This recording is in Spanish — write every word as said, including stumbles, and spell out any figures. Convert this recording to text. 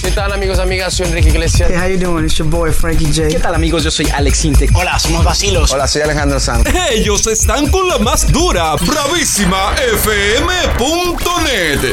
¿Qué tal, amigos, amigas? Soy Enrique Iglesias. Hey, how you doing? It's your boy Frankie J. ¿Qué tal, amigos? Yo soy Alex Intec. Hola, somos Vacilos. Hola, soy Alejandro Sanz. Ellos están con la más dura, bravísima F M punto net.